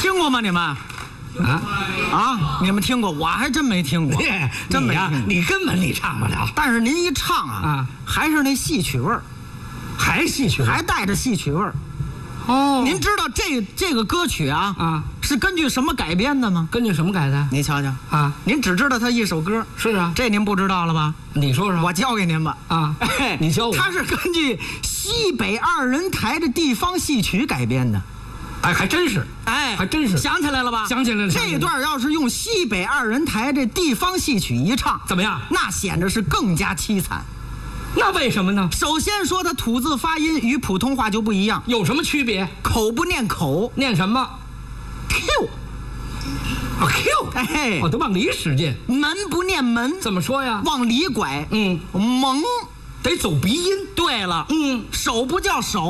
听过吗？你们？你们听过？我还真没听过，真没听过。 你根本唱不了。 但是您一唱还是那戏曲味儿， 还戏曲， 还带着戏曲味儿。 哦， 您知道这个歌曲是根据什么改编的吗？ 根据什么改的？ 您瞧瞧您只知道它一首歌。 是啊， 这您不知道了吧？ 你说说， 我教给您吧。 你教我。 它是根据西北二人台的地方戏曲改编的。 还真是，还真是。 想起来了吧？ 想起来了。 这一段要是用西北二人台这地方戏曲一唱， 怎么样？ 那显得是更加凄惨。 那为什么呢？ 首先说它吐字发音与普通话就不一样， 有什么区别？ 口不念口， 念什么 ？Q。 Q。我都往里使劲。 门不念门， 怎么说呀？ 往里拐。蒙， 得走鼻音。 对了，手不叫手。